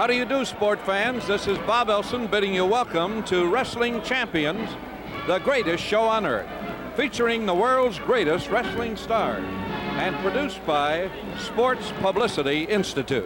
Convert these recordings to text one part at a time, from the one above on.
How do you do, sport fans? This is Bob Elson bidding you welcome to Wrestling Champions, the greatest show on earth, featuring the world's greatest wrestling stars, and produced by Sports Publicity Institute.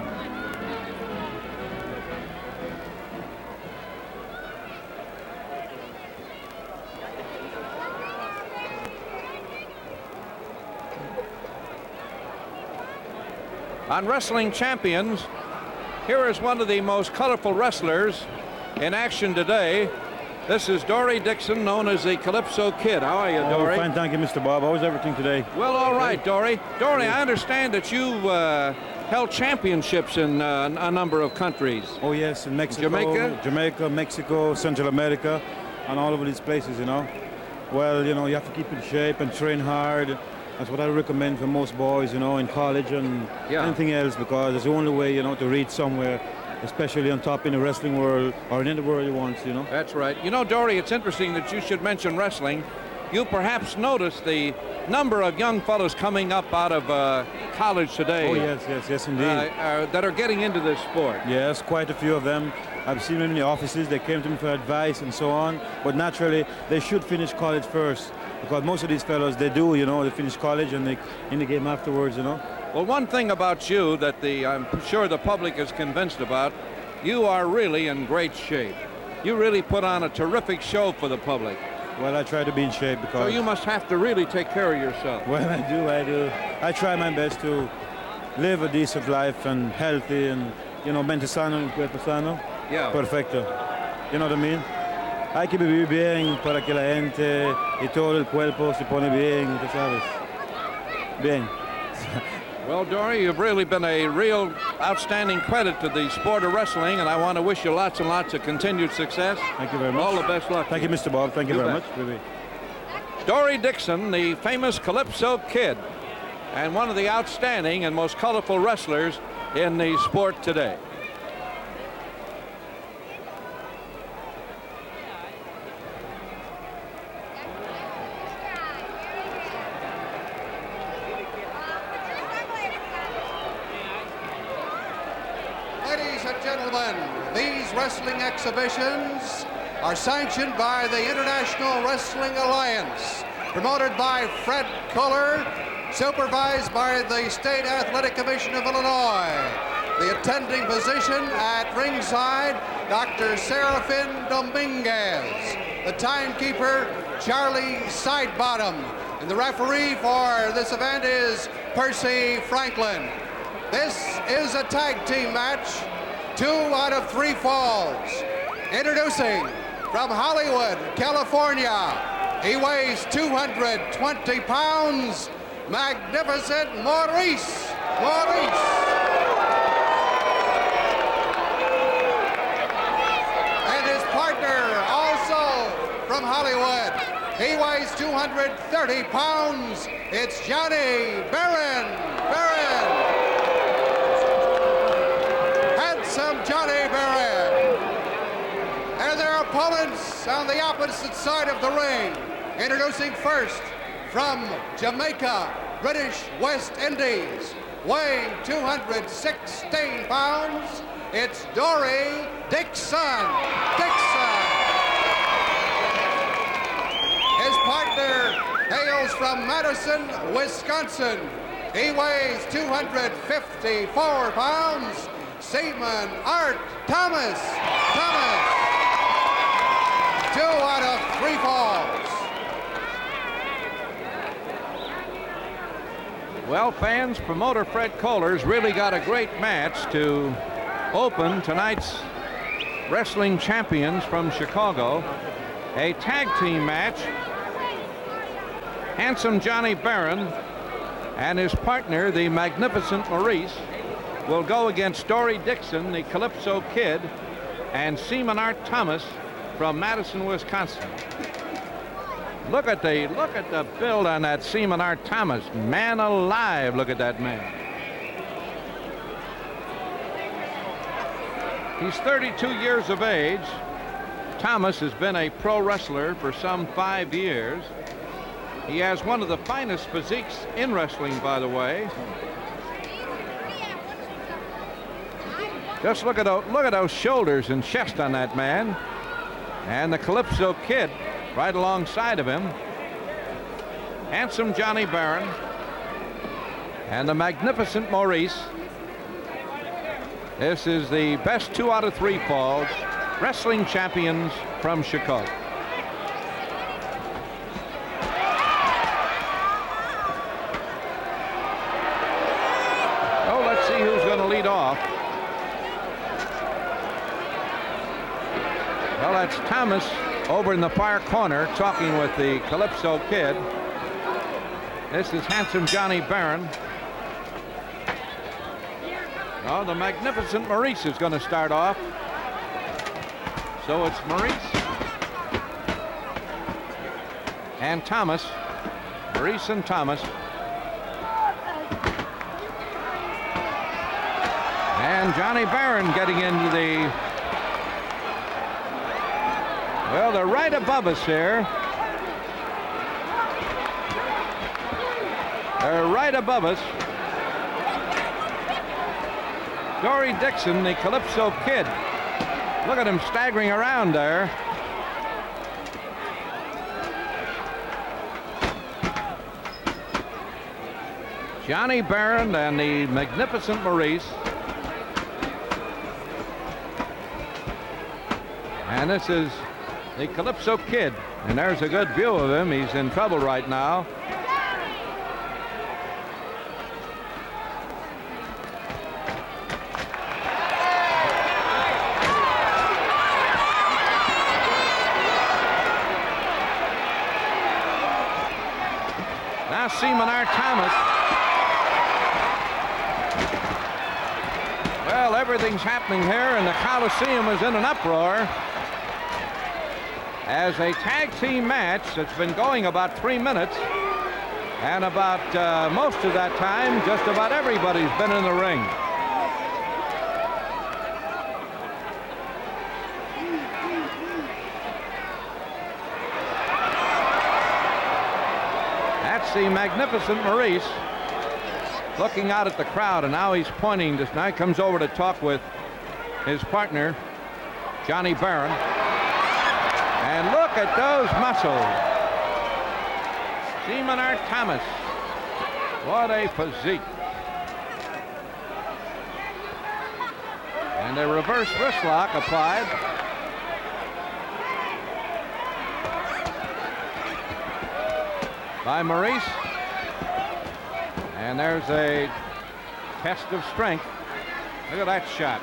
On Wrestling Champions, here is one of the most colorful wrestlers in action today. This is Dory Dixon, known as the Calypso Kid. How are you, Dory? Fine, thank you, Mr. Bob. How's everything today? Well, all right, Dory. Dory, I understand that you held championships in a number of countries. Oh, yes, in Mexico, Jamaica, Mexico, Central America, and all over these places, you know. Well, you know, you have to keep in shape and train hard. That's what I recommend for most boys, you know, in college and anything else, because it's the only way, you know, to reach somewhere, especially on top in the wrestling world or in any world you want, you know. That's right. You know, Dory, it's interesting that you should mention wrestling. You perhaps noticed the number of young fellows coming up out of college today. Oh, yes, indeed. That are getting into this sport. Yes, quite a few of them. I've seen them in the offices. They came to me for advice and so on. But naturally, they should finish college first, because most of these fellows, they do, you know, they finish college and they in the game afterwards, you know. Well, one thing about you that I'm sure the public is convinced about, you are really in great shape. You really put on a terrific show for the public. Well, I try to be in shape because... So you must have to really take care of yourself. Well, I do. I try my best to live a decent life and healthy and, you know, mente sano y cuerpo sano. Yeah. Perfecto. You know what I mean? Hay que vivir bien para que la gente y todo el cuerpo se pone bien, tú sabes. Bien. Well, Dory, you've really been a real outstanding credit to the sport of wrestling, and I want to wish you lots and lots of continued success. Thank you very much. All the best luck. Thank you, Mr. Bob. Thank you very much. Dory Dixon, the famous Calypso Kid, and one of the outstanding and most colorful wrestlers in the sport today. Ladies and gentlemen, these wrestling exhibitions are sanctioned by the International Wrestling Alliance, promoted by Fred Kohler, supervised by the State Athletic Commission of Illinois. The attending physician at ringside, Dr. Serafin Dominguez. The timekeeper, Charlie Sidebottom. And the referee for this event is Percy Franklin. This is a tag team match, 2 out of 3 falls. Introducing from Hollywood, California, he weighs 220 pounds, Magnificent Maurice. And his partner, also from Hollywood, he weighs 230 pounds, it's Johnny Barron. Johnny Barron. And their opponents on the opposite side of the ring. Introducing first from Jamaica, British West Indies, weighing 216 pounds, it's Dory Dixon. His partner hails from Madison, Wisconsin. He weighs 254 pounds, Seaman Art Thomas. 2 out of 3 falls. Well, fans, promoter Fred Kohler's really got a great match to open tonight's Wrestling Champions from Chicago. A tag team match. Handsome Johnny Barron and his partner, the Magnificent Maurice, will go against Dory Dixon, the Calypso Kid, and Seaman Art Thomas from Madison, Wisconsin. Look at the build on that Seaman Art Thomas. Man alive, look at that man. He's 32 years of age. Thomas has been a pro wrestler for some 5 years. He has one of the finest physiques in wrestling, by the way. Just look at those shoulders and chest on that man. And the Calypso Kid right alongside of him. Handsome Johnny Barron and the Magnificent Maurice. This is the best 2 out of 3 falls wrestling champions from Chicago. Oh, let's see who's going to lead off. Well, that's Thomas over in the far corner talking with the Calypso Kid. This is Handsome Johnny Barron. Oh, the Magnificent Maurice is going to start off. So it's Maurice and Thomas. Maurice and Thomas. And Johnny Barron getting into the... Well, they're right above us here. They're right above us. Dory Dixon, the Calypso Kid. Look at him staggering around there. Johnny Barron and the Magnificent Maurice. And this is the Calypso Kid. And there's a good view of him. He's in trouble right now. Now Seaman R. Thomas. Well, everything's happening here, and the Coliseum is in an uproar as a tag team match that's been going about 3 minutes, and about most of that time, just about everybody's been in the ring. That's the Magnificent Maurice looking out at the crowd, and now he's pointing. Just now he comes over to talk with his partner, Johnny Barron. And look at those muscles. Seaman R. Thomas. What a physique. And a reverse wrist lock applied. By Maurice. And there's a test of strength. Look at that shot.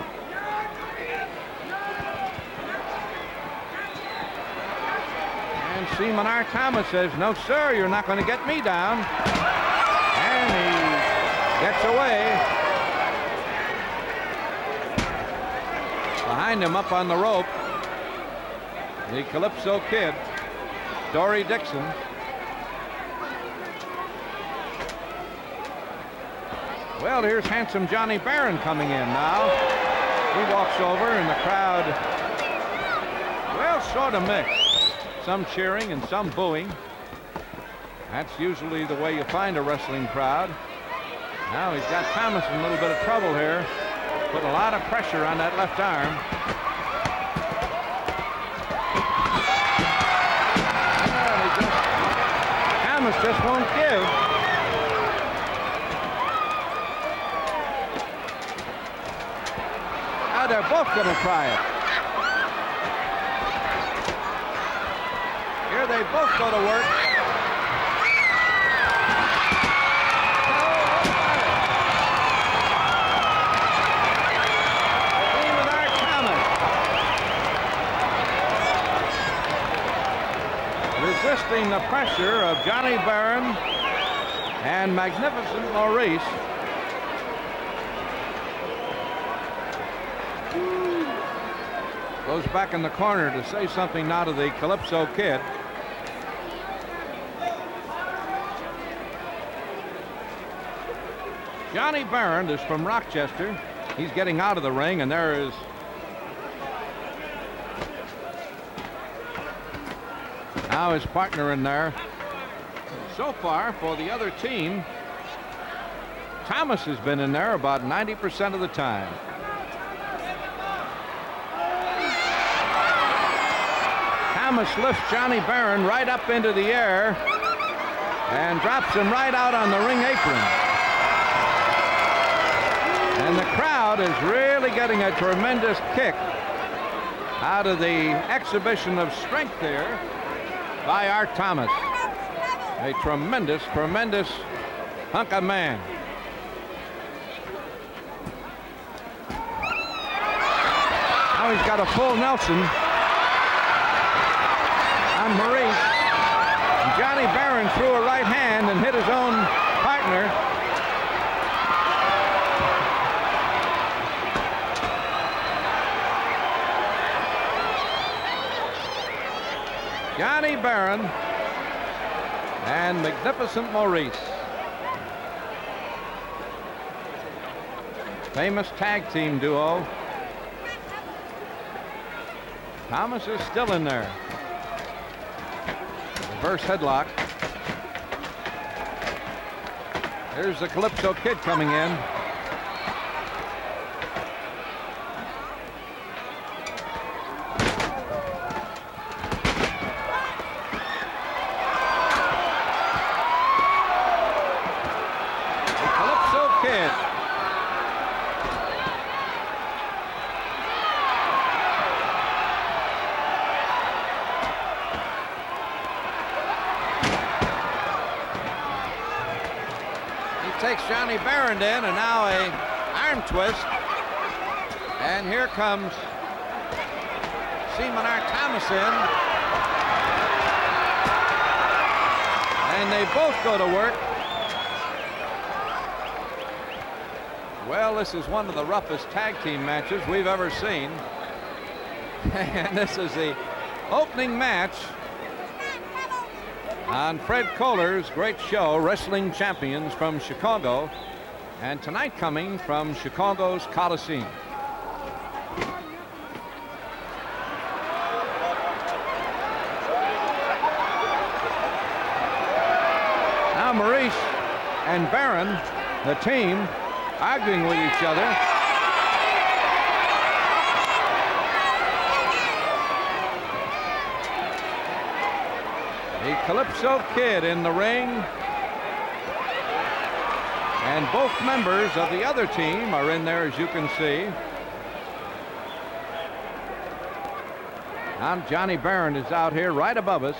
And Seaman R. Thomas says, no, sir, you're not going to get me down. And he gets away. Behind him up on the rope, the Calypso Kid, Dory Dixon. Well, here's Handsome Johnny Barron coming in now. He walks over, and the crowd, well, sort of mixed. Some cheering and some booing. That's usually the way you find a wrestling crowd. Now he's got Thomas in a little bit of trouble here. Put a lot of pressure on that left arm. Thomas just won't give. Now they're both going to try it. Here they both go to work. Seaman R. Thomas resisting the pressure of Johnny Barron and Magnificent Maurice. Goes back in the corner to say something now to the Calypso Kid. Johnny Barron is from Rochester. He's getting out of the ring, and there is now his partner in there. So far, for the other team, Thomas has been in there about 90% of the time. Thomas lifts Johnny Barron right up into the air and drops him right out on the ring apron. And the crowd is really getting a tremendous kick out of the exhibition of strength here by Art Thomas. A tremendous, tremendous hunk of man. Now he's got a full Nelson on Maurice. And Johnny Barron threw a right hand and hit his own partner. Johnny Barron and Magnificent Maurice. Famous tag team duo. Thomas is still in there. Reverse headlock. Here's the Calypso Kid coming in. The Calypso Kid. Takes Johnny Barron in, and now a arm twist. And here comes Seaman Art Thomas in. And they both go to work. Well, this is one of the roughest tag team matches we've ever seen. And this is the opening match on Fred Kohler's great show, Wrestling Champions from Chicago, and tonight coming from Chicago's Coliseum. Now Maurice and Barron, the team, arguing with each other. The Calypso Kid in the ring. And both members of the other team are in there, as you can see. Now Johnny Barron is out here right above us.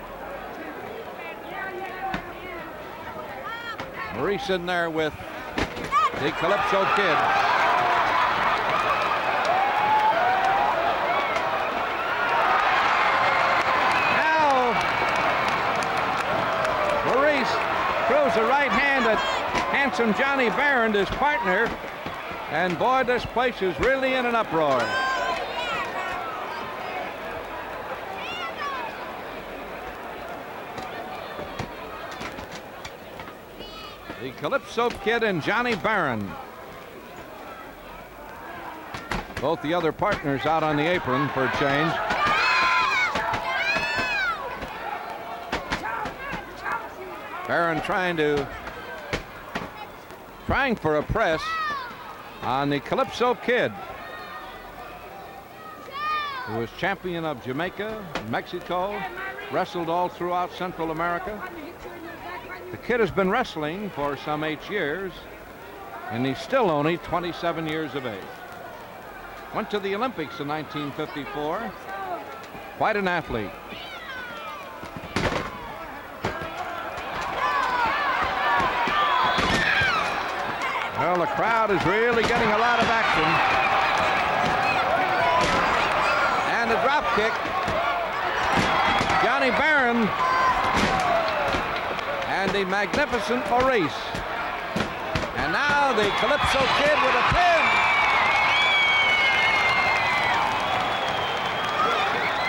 Maurice in there with the Calypso Kid. Throws a right hand at handsome Johnny Barron, his partner, and boy, this place is really in an uproar. The Calypso Kid and Johnny Barron. Both the other partners out on the apron for a change. Barron trying for a press on the Calypso Kid, who was champion of Jamaica, Mexico, wrestled all throughout Central America. The Kid has been wrestling for some 8 years, and he's still only 27 years of age. Went to the Olympics in 1954. Quite an athlete. Well, the crowd is really getting a lot of action. And a drop kick. Johnny Barron and the Magnificent Maurice. And now the Calypso Kid with a pin.